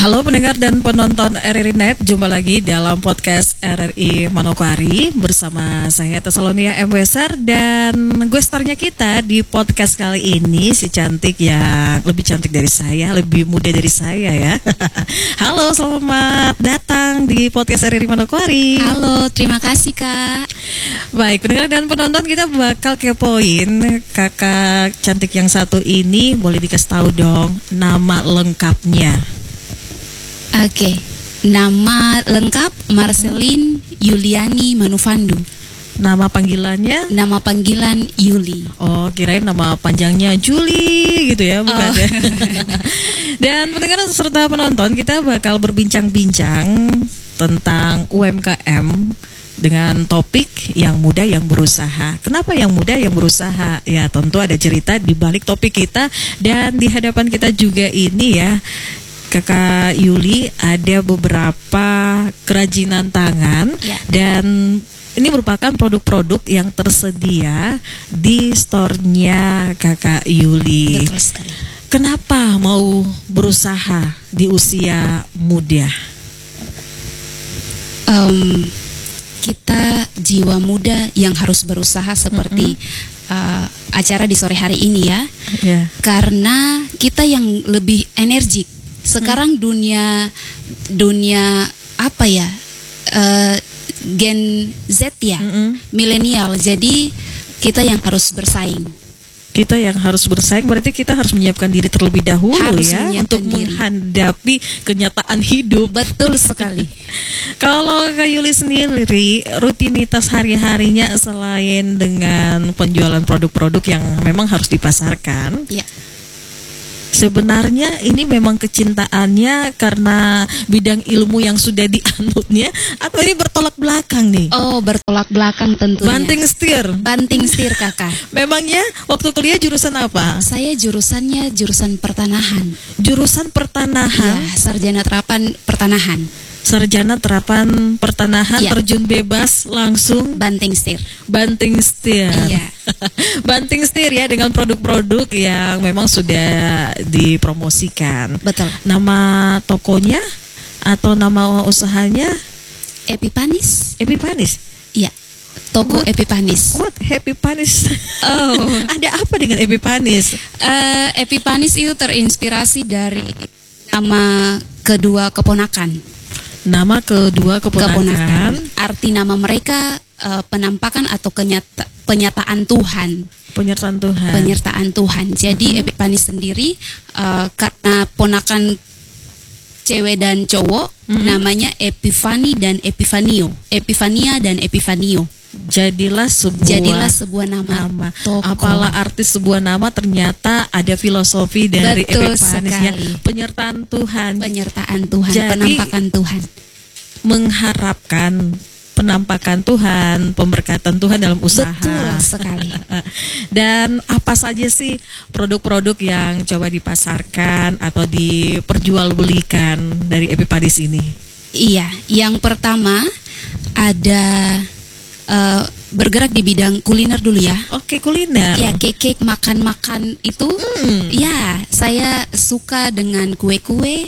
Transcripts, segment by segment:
Halo pendengar dan penonton RRI Net, jumpa lagi dalam podcast RRI Manokwari bersama saya Tesalonia M. Weser. Dan guestarnya kita di podcast kali ini si cantik yang lebih cantik dari saya, lebih muda dari saya ya. Halo, selamat datang di podcast RRI Manokwari. Halo, terima kasih Kak. Baik, pendengar dan penonton, kita bakal kepoin kakak cantik yang satu ini. Boleh dikasih tahu dong nama lengkapnya? Oke, nama lengkap Marceline Yuliani Manufandu. Nama panggilannya? Nama panggilan Yuli. Oh, kirain nama panjangnya Juli gitu ya, bukan ya? Dan pendengar serta penonton, kita bakal berbincang-bincang tentang UMKM dengan topik yang muda yang berusaha. Kenapa yang muda yang berusaha? Ya tentu ada cerita di balik topik kita. Dan di hadapan kita juga ini ya, Kakak Yuli, ada beberapa kerajinan tangan ya. Dan ini merupakan produk-produk yang tersedia di store-nya Kakak Yuli. Betul sekali. Kenapa mau berusaha di usia muda? Kita jiwa muda yang harus berusaha seperti acara di sore hari ini ya. Yeah. Karena kita yang lebih energik. Sekarang dunia apa ya, Gen Z ya, milenial. Jadi kita yang harus bersaing. Kita yang harus bersaing berarti kita harus menyiapkan diri terlebih dahulu ya untuk menghadapi kenyataan hidup. Betul sekali. Kalau Kak Yuli sendiri, rutinitas hari-harinya selain dengan penjualan produk-produk yang memang harus dipasarkan, ya. Sebenarnya ini memang kecintaannya karena bidang ilmu yang sudah dianutnya, atau ini bertolak belakang nih? Oh, bertolak belakang tentunya. Banting setir. Banting setir Kakak. Memangnya waktu kuliah jurusan apa? Saya jurusannya jurusan pertanahan. Jurusan pertanahan? Ya, sarjana terapan pertanahan. Sarjana terapan pertanahan, ya. Terjun bebas langsung banting setir. Banting setir. Iya. Banting setir ya, dengan produk-produk yang memang sudah dipromosikan. Betul. Nama tokonya atau nama usahanya? Epipanis. Epipanis. Iya. Toko Epipanis. What? Epipanis. Oh, ada apa dengan Epipanis? Epipanis itu terinspirasi dari nama kedua keponakan. Nama kedua keponakan. Arti nama mereka penampakan atau penyataan Tuhan. Penyertaan Tuhan. Penyertaan Tuhan. Jadi Epipanis sendiri karena ponakan cewek dan cowok, namanya Epifani dan Epifanio. Epifania dan Epifanio. Jadilah sebuah nama. Apalah arti sebuah nama, ternyata ada filosofi dari Epifanisnya. Penyertaan Tuhan. Penyertaan Tuhan. Jadi, penampakan Tuhan. Mengharapkan penampakan Tuhan, pemberkatan Tuhan dalam usaha. Betul sekali. Dan apa saja sih produk-produk yang coba dipasarkan atau diperjualbelikan dari Epipanis ini? Iya, yang pertama ada bergerak di bidang kuliner dulu ya. Oke, kuliner. Ya, cake makan-makan itu. Ya, saya suka dengan kue-kue.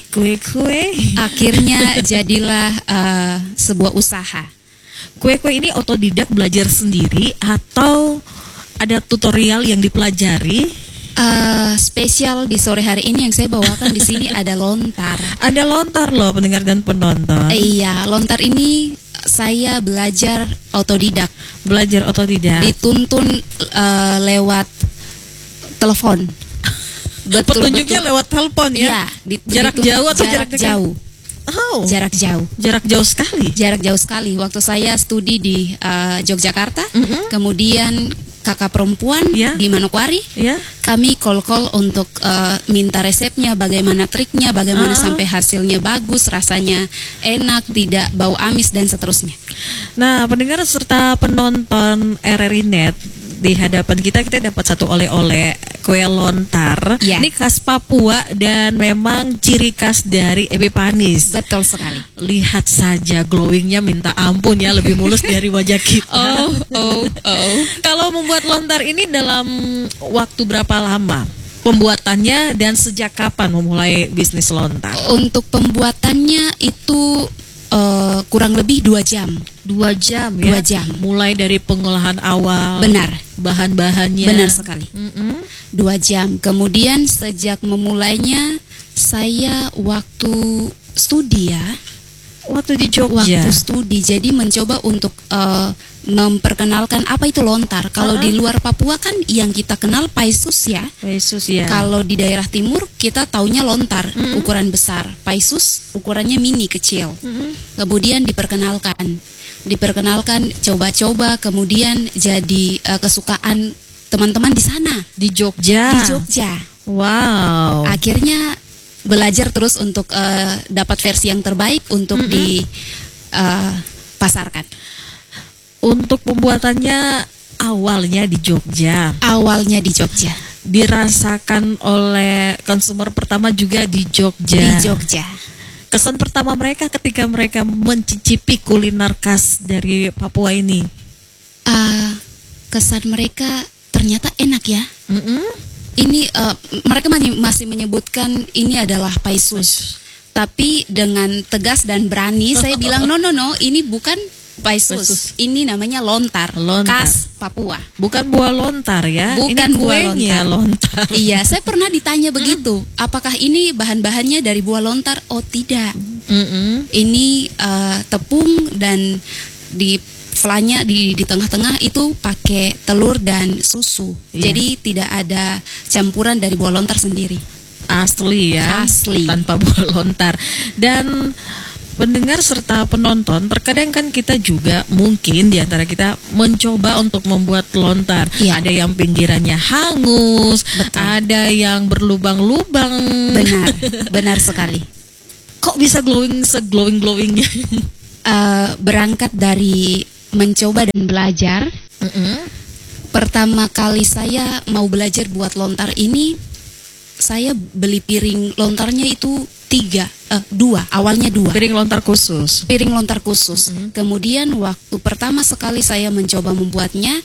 Akhirnya jadilah sebuah usaha. Kue-kue ini otodidak belajar sendiri atau ada tutorial yang dipelajari? Spesial di sore hari ini yang saya bawakan di sini ada lontar. Ada lontar loh pendengar dan penonton. Iya, lontar ini saya belajar otodidak. Belajar otodidak. Dituntun lewat telepon. Petunjuknya lewat telepon ya? Iya. Jarak jauh atau jarak dekat? Jauh. Oh. Jarak jauh. Jarak jauh sekali. Jarak jauh sekali. Waktu saya studi di Yogyakarta, kemudian kakak perempuan di Manokwari, kami call untuk minta resepnya, bagaimana triknya, bagaimana sampai hasilnya bagus, rasanya enak, tidak bau amis dan seterusnya. Nah, pendengar serta penonton RRI Net, di hadapan kita dapat satu oleh-oleh kue lontar. Ya. Ini khas Papua dan memang ciri khas dari Epipanis. Betul sekali. Lihat saja glowingnya minta ampun ya, lebih mulus dari wajah kita. Oh. Kalau membuat lontar ini dalam waktu berapa lama? pembuatannya dan sejak kapan memulai bisnis lontar? Untuk pembuatannya itu kurang lebih 2 jam. 2 jam ya? 2 jam. Mulai dari pengolahan awal. Benar. Bahan-bahannya. Benar sekali. 2 jam. Kemudian sejak memulainya, saya waktu studi ya. Waktu di Jogja. Waktu studi, jadi mencoba untuk memperkenalkan apa itu lontar. Kalau di luar Papua kan yang kita kenal paisus ya. Paisus ya. Kalau di daerah timur kita taunya lontar, ukuran besar. Paisus ukurannya mini, kecil. Kemudian diperkenalkan, coba-coba, kemudian jadi kesukaan teman-teman di sana. Di Jogja. Di Jogja. Wow. Akhirnya belajar terus untuk dapat versi yang terbaik untuk dipasarkan. Untuk pembuatannya awalnya di Jogja. Awalnya di Jogja. Dirasakan oleh konsumer pertama juga di Jogja. Di Jogja. Kesan pertama mereka ketika mereka mencicipi kuliner khas dari Papua ini? Kesan mereka ternyata enak ya. Ini mereka masih menyebutkan ini adalah paisus. Tapi dengan tegas dan berani saya bilang no, ini bukan paisus. Ini namanya lontar. Khas Papua. Bukan buah lontar ya. Bukan ini buah lontar. Iya, saya pernah ditanya begitu. Apakah ini bahan-bahannya dari buah lontar? Oh, tidak. Ini tepung dan di flanya di tengah-tengah itu pakai telur dan susu. Jadi tidak ada campuran dari buah lontar sendiri. Asli ya. Asli. Tanpa buah lontar. Dan pendengar serta penonton, terkadang kan kita juga mungkin di antara kita mencoba untuk membuat lontar. Ada yang pinggirannya hangus, ada yang berlubang-lubang. Benar sekali. Kok bisa glowingnya? Berangkat dari mencoba dan belajar. Pertama kali saya mau belajar buat lontar ini, saya beli piring lontarnya itu 2, awalnya 2. Piring lontar khusus. Kemudian waktu pertama sekali saya mencoba membuatnya,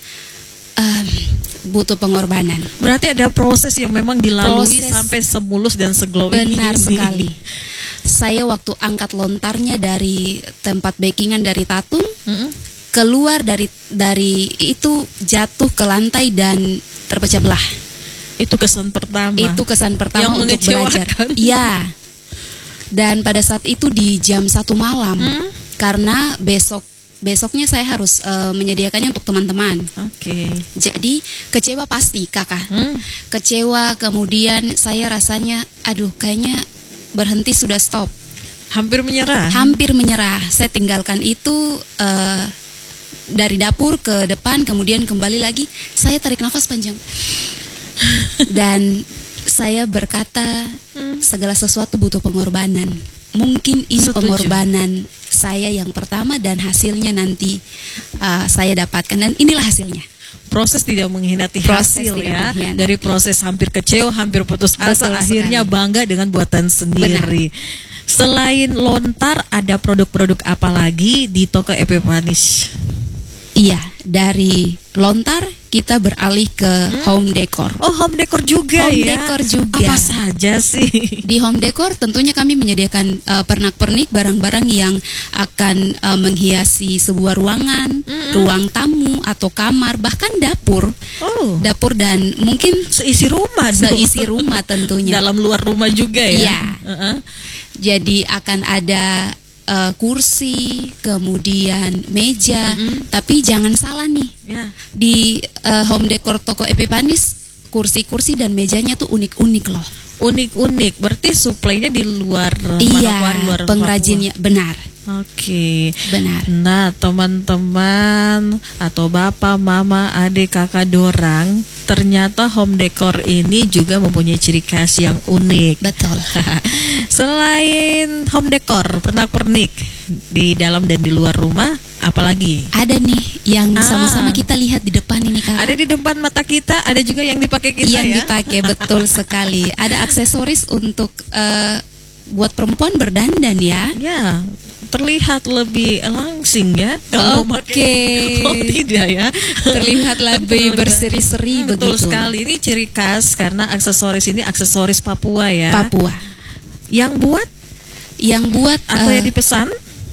butuh pengorbanan. Berarti ada proses yang memang dilalui sampai semulus dan seglowing ini. Benar sekali. Saya waktu angkat lontarnya dari tempat bakingan dari tatung, keluar dari itu, jatuh ke lantai dan terpecah belah. Itu kesan pertama. Yang untuk belajar. Iya. Dan pada saat itu di jam 1 malam, karena besoknya saya harus menyediakannya untuk teman-teman. Jadi kecewa pasti kakak. Kecewa, kemudian saya rasanya, aduh kayaknya berhenti, sudah stop. Hampir menyerah. Saya tinggalkan itu dari dapur ke depan, kemudian kembali lagi. Saya tarik nafas panjang. Dan saya berkata, segala sesuatu butuh pengorbanan. Mungkin ini pengorbanan saya yang pertama dan hasilnya nanti saya dapatkan, dan inilah hasilnya. Proses tidak mengkhianati hasil ya. Dari proses hampir kecewa, hampir putus asa, akhirnya bangga dengan buatan sendiri. Selain lontar, ada produk-produk apa lagi di toko Epipanis? Iya, dari lontar kita beralih ke home decor. Oh, home decor juga ya? Home decor juga. Apa saja sih? Di home decor tentunya kami menyediakan pernak-pernik, barang-barang yang akan menghiasi sebuah ruangan, ruang tamu atau kamar, bahkan dapur. Dapur dan mungkin seisi rumah. Seisi rumah tentunya. Dalam luar rumah juga ya? Iya. Jadi akan ada kursi, kemudian meja, tapi jangan salah nih, di home decor toko Epipanis, kursi-kursi dan mejanya tuh unik-unik loh. Unik-unik, berarti suplainya di luar. Iya, pengrajinnya benar. Oke, benar. Nah, teman-teman atau bapak, mama, adik, kakak dorang, ternyata home decor ini juga mempunyai ciri khas yang unik. Betul. Selain home decor, pernak-pernik di dalam dan di luar rumah, apalagi? Ada nih yang sama-sama kita lihat di depan ini, Kak. Ada di depan mata kita, ada juga yang dipakai kita yang dipakai, betul sekali. Ada aksesoris untuk buat perempuan berdandan ya. Ya. terlihat lebih langsing ya. Oke. Oh tidak ya. Terlihat lebih berseri-seri begitu. Betul sekali. Ini ciri khas karena aksesoris ini aksesoris Papua ya. Papua. Yang buat apa yang dipesan?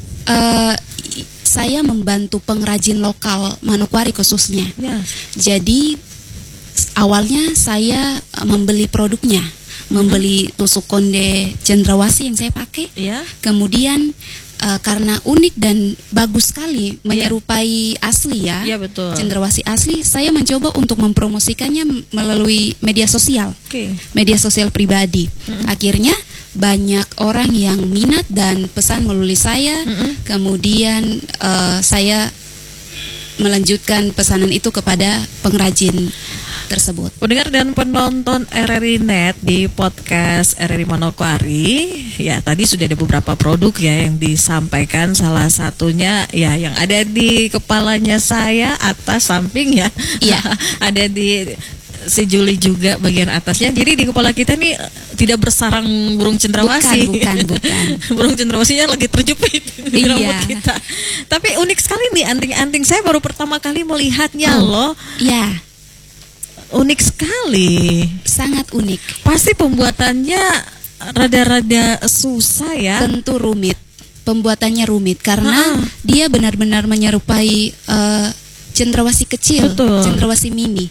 Saya membantu pengrajin lokal Manokwari khususnya. Ya. Jadi awalnya saya membeli produknya, membeli tusuk konde cendrawasih yang saya pakai. Ya. Kemudian karena unik dan bagus sekali, menyerupai asli ya. Iya betul. Cendrawasih asli, saya mencoba untuk mempromosikannya melalui media sosial. Media sosial pribadi. Akhirnya banyak orang yang minat dan pesan melalui saya. Kemudian saya melanjutkan pesanan itu kepada pengrajin tersebut. Pendengar dan penonton RRI Net di podcast RRI Manokwari, ya tadi sudah ada beberapa produk ya yang disampaikan. Salah satunya ya yang ada di kepalanya saya atas samping ya. Iya. Ada di si Julie juga bagian atasnya. Jadi di kepala kita nih tidak bersarang burung cendrawasih. Bukan. Burung cendrawasihnya lagi terjepit di rambut kita. Tapi unik sekali nih anting-anting. Saya baru pertama kali melihatnya loh. Iya. Unik sekali. Sangat unik. Pasti pembuatannya rada-rada susah ya. Tentu rumit. Pembuatannya rumit karena dia benar-benar menyerupai cendrawasih kecil. Betul. Cendrawasih mini.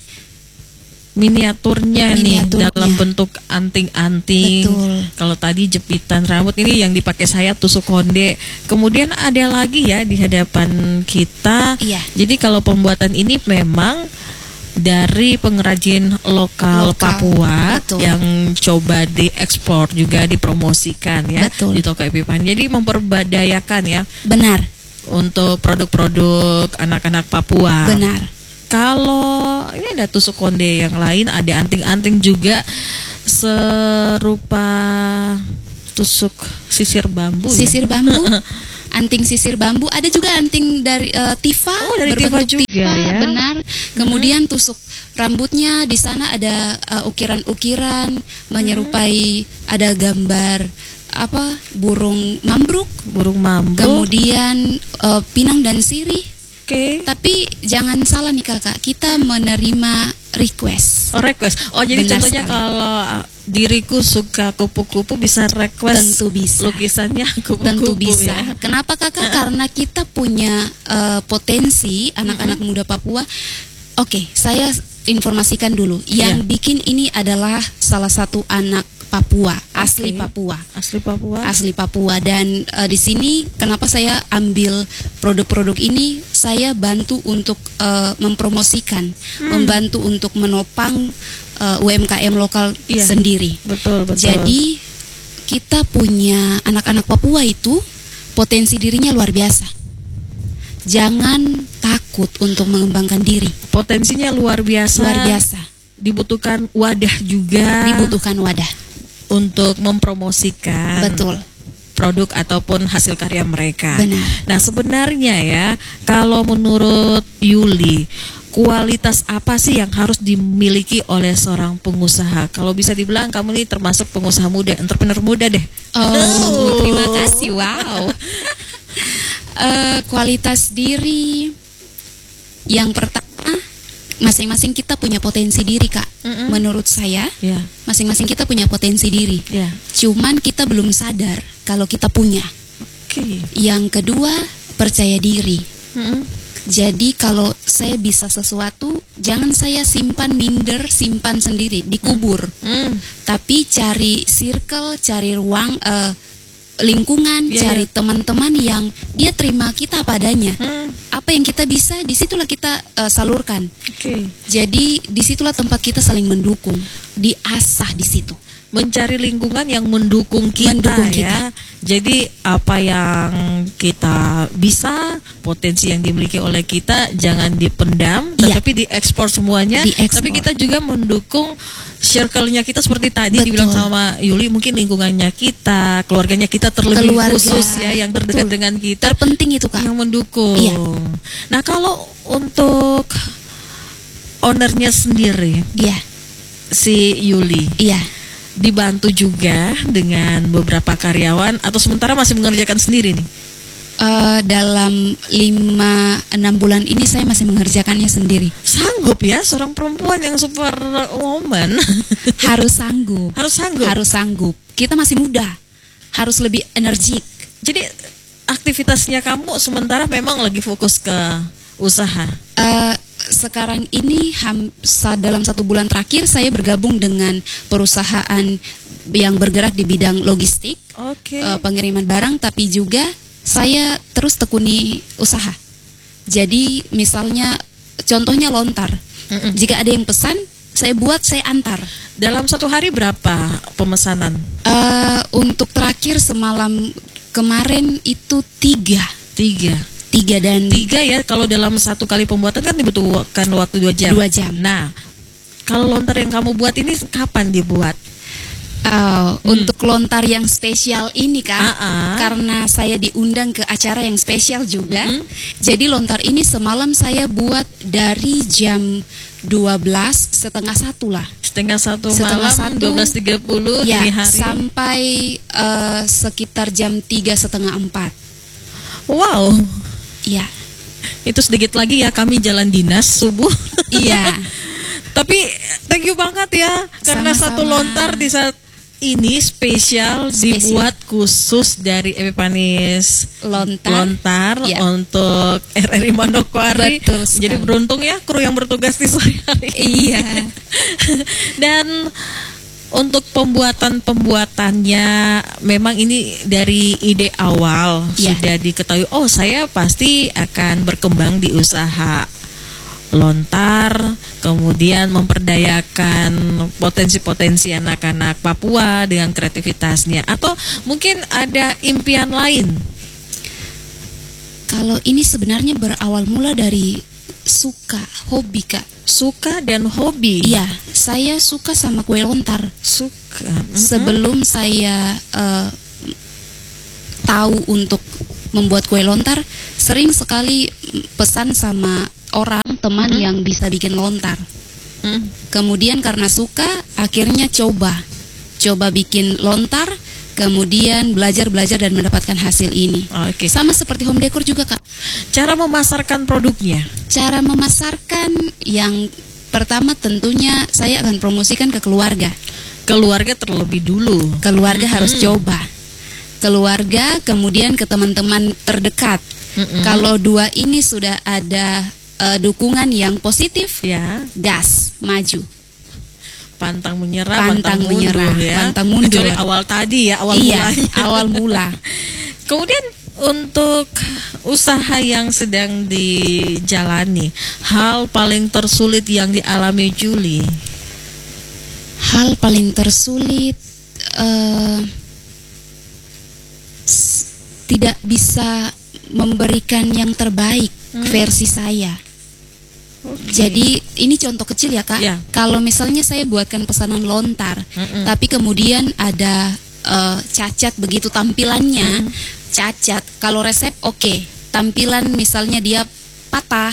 Miniaturnya nih dalam bentuk anting-anting. Kalau tadi jepitan rambut, ini yang dipakai saya tusuk konde. Kemudian ada lagi ya di hadapan kita. Iya. Jadi kalau pembuatan ini memang dari pengrajin lokal Papua. Betul. Yang coba diekspor juga dipromosikan ya. Betul. Di toko Epipan. Jadi memperdayakan ya. Benar. Untuk produk-produk anak-anak Papua. Benar. Kalau ini ada tusuk konde yang lain, ada anting-anting juga serupa tusuk sisir bambu. Sisir bambu. Anting sisir bambu, ada juga anting dari tifa. Oh, dari tifa juga ya. Benar. Kemudian tusuk rambutnya di sana ada ukiran-ukiran menyerupai, ada gambar burung mambruk. Kemudian pinang dan sirih. Tapi jangan salah nih kakak, kita menerima request. Jadi benar contohnya sekali. Kalau diriku suka kupu-kupu bisa request. Tentu bisa. Lukisannya kupu-kupu. Tentu bisa. Ya. Kenapa kakak? Karena kita punya potensi anak-anak muda Papua. Oke, saya informasikan dulu. Yang bikin ini adalah salah satu anak Papua, asli Papua. Dan di sini kenapa saya ambil produk-produk ini, saya bantu untuk mempromosikan, membantu untuk menopang UMKM lokal sendiri. Betul. Jadi kita punya anak-anak Papua itu potensi dirinya luar biasa. Jangan takut untuk mengembangkan diri. Potensinya luar biasa. Dibutuhkan wadah juga. Untuk mempromosikan produk ataupun hasil karya mereka. Benar. Nah sebenarnya ya, kalau menurut Yuli, kualitas apa sih yang harus dimiliki oleh seorang pengusaha? Kalau bisa dibilang kamu ini termasuk pengusaha muda, entrepreneur muda deh. Terima kasih. Wow. Kualitas diri yang pertama, masing-masing kita punya potensi diri kak. Menurut saya masing-masing kita punya potensi diri. Cuman kita belum sadar kalau kita punya. Yang kedua, percaya diri. Jadi kalau saya bisa sesuatu, jangan saya simpan sendiri, dikubur. Tapi cari circle, cari ruang, lingkungan, cari teman-teman yang dia terima kita padanya. Apa yang kita bisa, disitulah kita salurkan. Jadi disitulah tempat kita saling mendukung, diasah di situ. Mencari lingkungan yang mendukung kita. Ya. Jadi apa yang kita bisa, potensi yang dimiliki oleh kita jangan dipendam, tetapi diekspor semuanya. Tapi kita juga mendukung circle-nya kita seperti tadi dibilang sama Yuli, mungkin lingkungannya kita, keluarganya kita terlebih khusus ya, yang terdekat dengan kita. Terpenting itu kak. Yang mendukung. Nah kalau untuk ownernya sendiri, si Yuli. Dibantu juga dengan beberapa karyawan atau sementara masih mengerjakan sendiri nih? Dalam 5-6 bulan ini saya masih mengerjakannya sendiri. Sanggup ya seorang perempuan yang super woman. Harus sanggup. Harus sanggup. Harus sanggup. Kita masih muda. Harus lebih energik. Jadi aktivitasnya kamu sementara memang lagi fokus ke usaha. Sekarang ini dalam 1 bulan terakhir saya bergabung dengan perusahaan yang bergerak di bidang logistik, pengiriman barang, tapi juga saya terus tekuni usaha. Jadi misalnya contohnya lontar. Jika ada yang pesan, saya buat, saya antar. Dalam 1 hari berapa pemesanan? Untuk terakhir semalam kemarin itu 3 dan 3 ya. Kalau dalam 1 kali pembuatan kan dibutuhkan waktu 2 jam. 2 jam. Nah, kalau lontar yang kamu buat ini kapan dibuat? Untuk lontar yang spesial ini Kak, karena saya diundang ke acara yang spesial juga. Jadi lontar ini semalam saya buat dari jam 12:30 lah. Setengah satu malam, 12.30 ya, dini hari. Sampai sekitar jam 3:30-4. Wow. Iya. Itu sedikit lagi ya kami jalan dinas subuh. Iya. Tapi thank you banget ya, karena Sama-sama. satu lontar di saat ini spesial dibuat khusus dari Epipanis lontar ya. Untuk RRI Manokwari. Betul sekali. Jadi beruntung ya kru yang bertugas di sore hari. Iya. Dan untuk pembuatannya memang ini dari ide awal sudah diketahui. Oh, saya pasti akan berkembang di usaha lontar, kemudian memperdayakan potensi-potensi anak-anak Papua dengan kreativitasnya, atau mungkin ada impian lain? Kalau ini sebenarnya berawal mula dari hobi Kak. Suka dan hobi. Iya, saya suka sama kue lontar. Suka. Sebelum saya tahu untuk membuat kue lontar, sering sekali pesan sama orang teman yang bisa bikin lontar. Kemudian karena suka, akhirnya coba bikin lontar, kemudian belajar dan mendapatkan hasil ini. Sama seperti home decor juga Kak. Cara memasarkan produknya. Cara memasarkan yang pertama tentunya saya akan promosikan ke keluarga. Keluarga terlebih dulu. Keluarga harus coba. Keluarga, kemudian ke teman-teman terdekat. Kalau 2 ini sudah ada dukungan yang positif, ya, gas, maju. Pantang menyerah, pantang mundur. Kecuali awal tadi ya, awal mula. Kemudian untuk usaha yang sedang dijalani, hal paling tersulit yang dialami Julie? Hal paling tersulit tidak bisa memberikan yang terbaik versi saya. Jadi ini contoh kecil ya Kak. Kalau misalnya saya buatkan pesanan lontar, tapi kemudian ada cacat begitu tampilannya, cacat. Kalau resep oke, tampilan misalnya dia patah,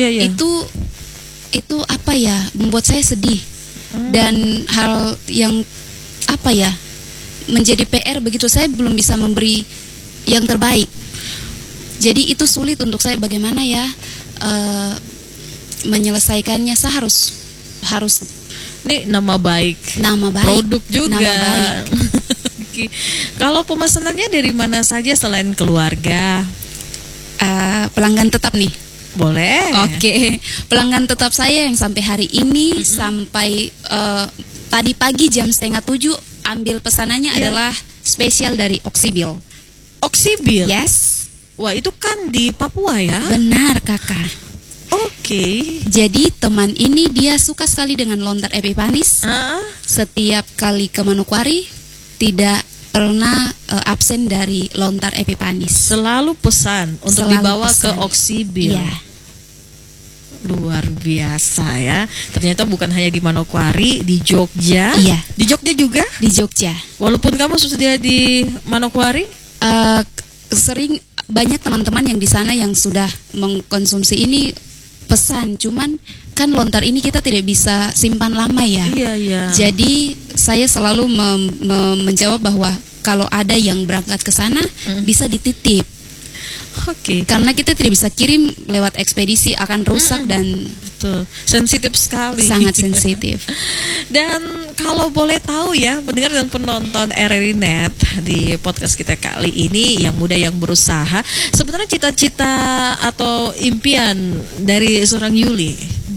itu apa ya, membuat saya sedih. Dan hal yang apa ya, menjadi PR begitu, saya belum bisa memberi yang terbaik. Jadi itu sulit untuk saya, bagaimana ya menyelesaikannya. Saya harus ini nama baik produk juga. Nama baik. Kalau pemesanannya dari mana saja selain keluarga? Pelanggan tetap nih. Boleh. Oke. Pelanggan tetap saya yang sampai hari ini, sampai tadi pagi jam 6:30 ambil pesanannya adalah spesial dari Oksibil. Oksibil? Yes. Wah, itu kan di Papua ya? Benar Kakak. Jadi teman ini dia suka sekali dengan lontar Epipanis. Setiap kali ke Manokwari tidak pernah absen dari lontar Epipanis. Selalu pesan untuk dibawa ke Oksibil. Ya. Luar biasa ya. Ternyata bukan hanya di Manokwari, di Jogja. Iya. Di Jogja juga? Di Jogja. Walaupun kamu sudah di Manokwari? Sering banyak teman-teman yang di sana yang sudah mengkonsumsi ini pesan, cuman kan lontar ini kita tidak bisa simpan lama ya. Iya. Jadi saya selalu menjawab bahwa kalau ada yang berangkat ke sana bisa dititip. Oke. Karena kita tidak bisa kirim lewat ekspedisi, akan rusak dan betul. Sensitif sekali. Sangat sensitif. Dan kalau boleh tahu ya, pendengar dan penonton RRI Net, di podcast kita kali ini, yang muda yang berusaha, sebenarnya cita-cita atau impian dari seorang Yuli?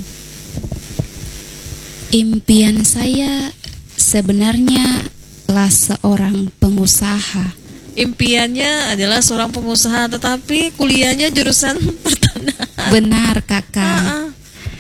Impian saya sebenarnya adalah seorang pengusaha. Impiannya adalah seorang pengusaha, tetapi kuliahnya jurusan pertanahan. Benar, Kakak.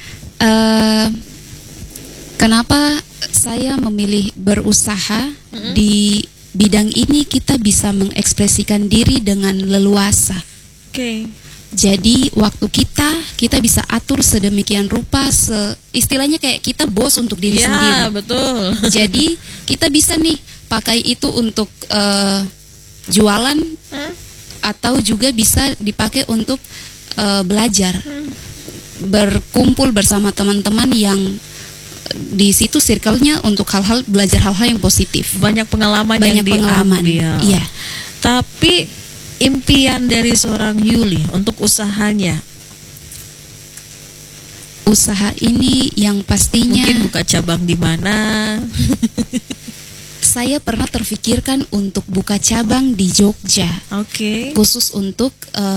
Kenapa saya memilih berusaha? Di bidang ini kita bisa mengekspresikan diri dengan leluasa. Oke. Jadi waktu kita bisa atur sedemikian rupa, istilahnya kayak kita bos untuk diri sendiri. Ya, betul. Jadi kita bisa nih pakai itu untuk jualan, atau juga bisa dipakai untuk belajar, berkumpul bersama teman-teman yang di situ circle-nya untuk belajar hal-hal yang positif. Banyak pengalaman Banyak yang pengalaman. diambil. Iya. Tapi impian dari seorang Yuli untuk usahanya, usaha ini yang pastinya mungkin buka cabang di mana? Saya pernah terfikirkan untuk buka cabang di Jogja. Oke. Khusus untuk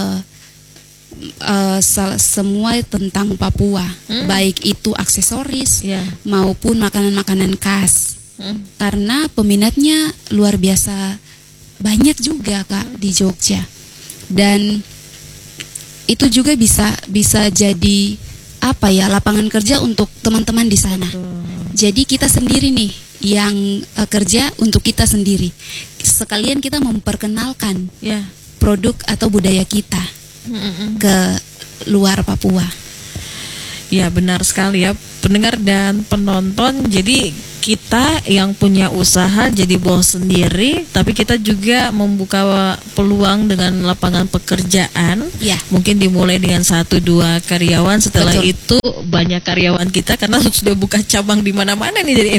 semua tentang Papua, baik itu aksesoris maupun makanan-makanan khas. Karena peminatnya luar biasa banyak juga, Kak, di Jogja. Dan itu juga bisa jadi lapangan kerja untuk teman-teman di sana. Jadi kita sendiri nih yang kerja untuk kita sendiri. Sekalian kita memperkenalkan produk atau budaya kita ke luar Papua. Ya, benar sekali ya, pendengar dan penonton. Jadi kita yang punya usaha jadi bos sendiri, tapi kita juga membuka peluang dengan lapangan pekerjaan. Mungkin dimulai dengan 1-2 karyawan, setelah itu banyak karyawan kita, karena sudah buka cabang di mana-mana nih dari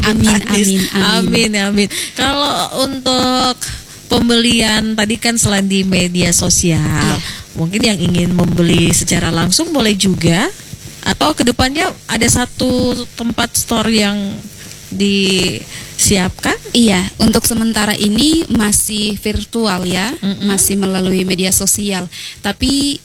Amin. Kalau untuk pembelian tadi kan selain di media sosial, mungkin yang ingin membeli secara langsung boleh juga, atau kedepannya ada satu tempat store yang disiapkan? Iya, untuk sementara ini masih virtual ya, masih melalui media sosial. Tapi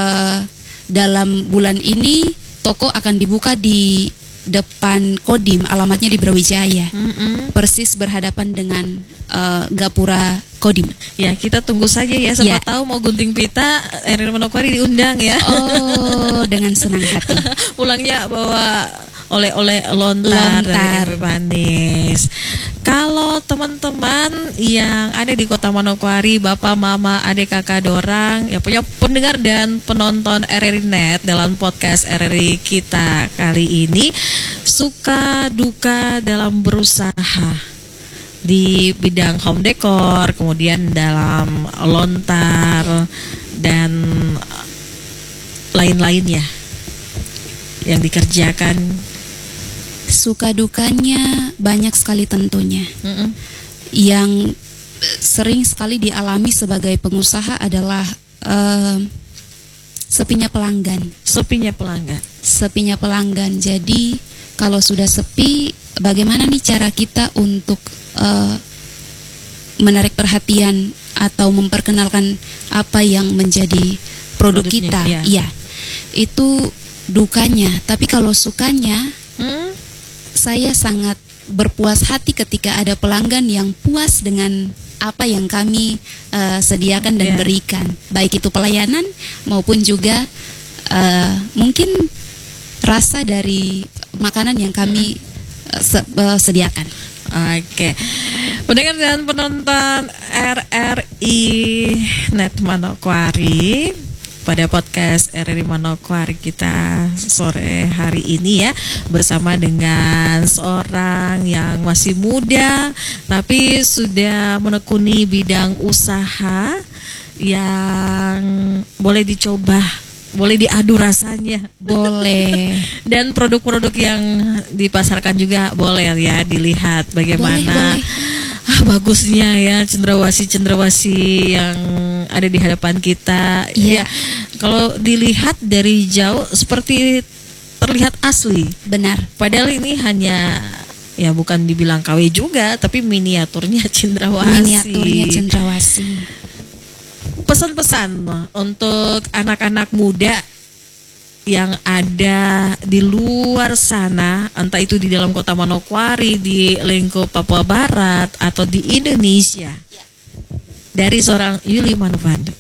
dalam bulan ini toko akan dibuka di depan Kodim, alamatnya di Brawijaya, persis berhadapan dengan Gapura Kodim. Ya, kita tunggu saja ya, siapa tahu mau gunting pita, RRI Manokwari diundang ya. Oh, dengan senang hati. Pulangnya bawa oleh-oleh lontar dari manis. Kalau teman-teman yang ada di Kota Manokwari, Bapak, Mama, adik, kakak, dorang, ya punya pendengar dan penonton RRI Net dalam podcast RRI kita kali ini, suka duka dalam berusaha di bidang home decor, kemudian dalam lontar dan lain-lainnya yang dikerjakan. Suka dukanya banyak sekali tentunya. Yang sering sekali dialami sebagai pengusaha adalah sepinya pelanggan. Sepinya pelanggan. Jadi kalau sudah sepi, bagaimana nih cara kita untuk menarik perhatian atau memperkenalkan apa yang menjadi produk kita? Iya, itu dukanya. Tapi kalau sukanya, saya sangat berpuas hati ketika ada pelanggan yang puas dengan apa yang kami sediakan dan berikan, baik itu pelayanan maupun juga mungkin rasa dari makanan yang kami sediakan. Oke, pendengar dan penonton RRI Net Manokwari, pada podcast RRI Manokwari kita sore hari ini ya, bersama dengan seorang yang masih muda tapi sudah menekuni bidang usaha yang boleh dicoba, boleh diadu rasanya, boleh. Dan produk-produk yang dipasarkan juga boleh ya dilihat bagaimana. Boleh. bagusnya ya cendrawasih yang ada di hadapan kita. Iya. Ya, kalau dilihat dari jauh seperti terlihat asli. Benar. Padahal ini hanya ya bukan dibilang KW juga, tapi miniaturnya cendrawasih. Pesan-pesan untuk anak-anak muda yang ada di luar sana, entah itu di dalam kota Manokwari, di lingkup Papua Barat, atau di Indonesia, dari seorang Yuli Manovandu.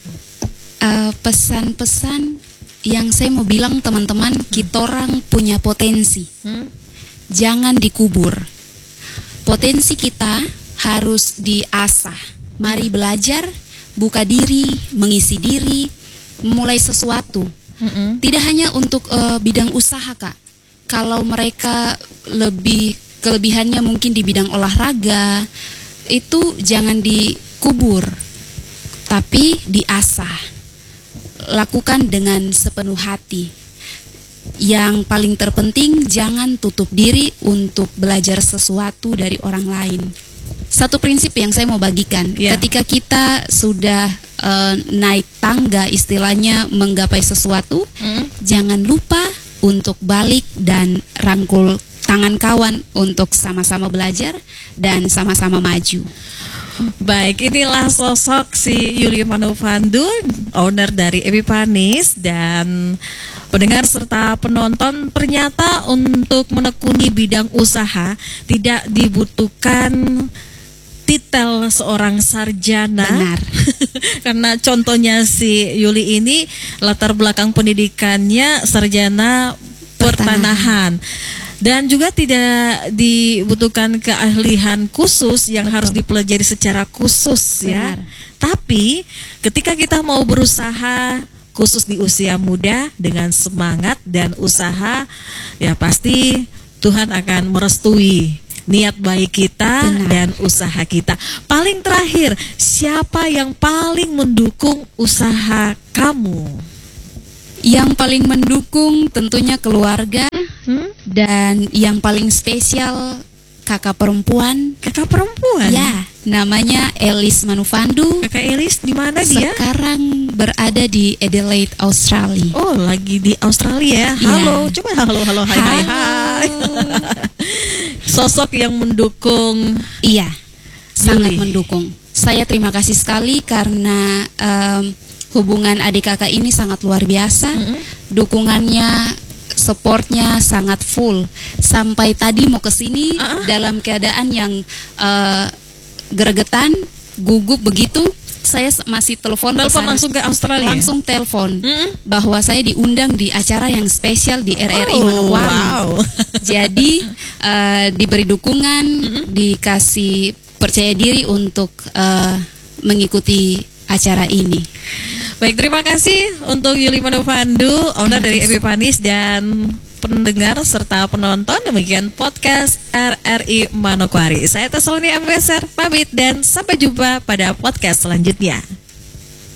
Pesan-pesan yang saya mau bilang teman-teman, kita orang punya potensi, jangan dikubur. Potensi kita harus diasah. Mari belajar, buka diri, mengisi diri, mulai sesuatu. Tidak hanya untuk bidang usaha, Kak. Kalau mereka kelebihannya mungkin di bidang olahraga, itu jangan dikubur, tapi diasah. Lakukan dengan sepenuh hati. Yang paling terpenting, jangan tutup diri untuk belajar sesuatu dari orang lain. Satu prinsip yang saya mau bagikan, ketika kita sudah naik tangga, istilahnya menggapai sesuatu, jangan lupa untuk balik dan rangkul tangan kawan untuk sama-sama belajar dan sama-sama maju. Baik, inilah sosok si Yuli Manovandu, owner dari Epipanis, dan pendengar serta penonton, ternyata untuk menekuni bidang usaha tidak dibutuhkan titel seorang sarjana. Benar. Karena contohnya si Yuli ini latar belakang pendidikannya sarjana pertanahan. Dan juga tidak dibutuhkan keahlian khusus yang harus dipelajari secara khusus. Benar. Ya. Tapi ketika kita mau berusaha, khusus di usia muda, dengan semangat dan usaha, ya pasti Tuhan akan merestui niat baik kita. Benar. Dan usaha kita. Paling terakhir, siapa yang paling mendukung usaha kamu? Yang paling mendukung tentunya keluarga, dan yang paling spesial kakak perempuan. Kakak perempuan? Ya, namanya Elis Manovandu. Kakak Elis di mana dia? Sekarang berada di Adelaide, Australia. Oh, lagi di Australia. Halo, coba halo, hai. Sosok yang mendukung. Iya, sangat mendukung. Saya terima kasih sekali karena hubungan adik kakak ini sangat luar biasa. Dukungannya, supportnya sangat full. Sampai tadi mau kesini dalam keadaan yang gregetan, gugup begitu. Saya masih telepon langsung ke Australia. Langsung telepon bahwa saya diundang di acara yang spesial di RRI Manokwari. Wow. Jadi diberi dukungan, dikasih percaya diri untuk mengikuti acara ini. Baik, terima kasih untuk Yuli Manovandu, owner dari Epipanis, dan pendengar serta penonton. Demikian podcast RRI Manokwari. Saya Tesaloni Ambeser pamit dan sampai jumpa pada podcast selanjutnya.